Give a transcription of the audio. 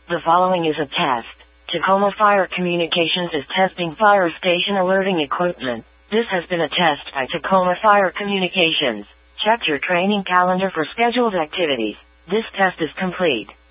The following is a test. Tacoma Fire Communications is testing fire station alerting equipment. This has been a test by Tacoma Fire Communications. Check your training calendar for scheduled activities. This test is complete.